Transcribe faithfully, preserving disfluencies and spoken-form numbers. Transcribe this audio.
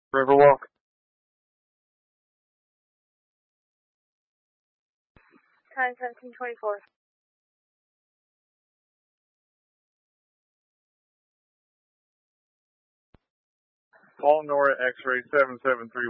Riverwalk. Time seventeen twenty-four. Paul Nora X-ray seven seven three.